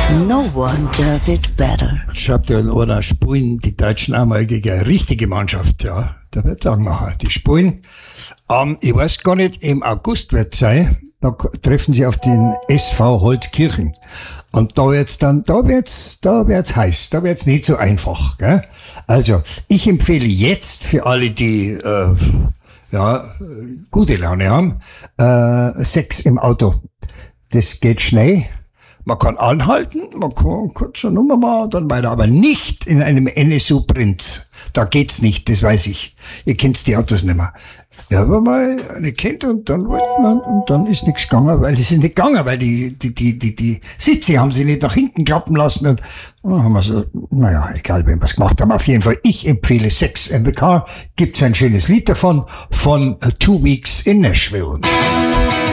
No one does it better. Schreibt ja einer, spielen die Deutschen einmal gegen eine richtige Mannschaft, ja. Da wird sagen nachher, die spielen. Ich weiß gar nicht, im August wird es sein, da treffen sie auf den SV Holzkirchen. Und da wird's heiß, da wird's nicht so einfach, gell? Also, ich empfehle jetzt für alle, die, gute Laune haben, 6 im Auto. Das geht schnell. Man kann anhalten, man kann kurze Nummer machen, dann weiter, aber nicht in einem NSU Prinz. Da geht's nicht, das weiß ich. Ihr kennt die Autos nicht mehr. Ja, aber mal eine kennt und dann wollte man, und dann ist nichts gegangen, weil es ist nicht gegangen, weil die Sitze haben sie nicht nach hinten klappen lassen und dann haben wir so, naja, egal, wenn wir es gemacht haben. Auf jeden Fall, ich empfehle 6 MBK, gibt's ein schönes Lied davon, von 2 Weeks in Nashville.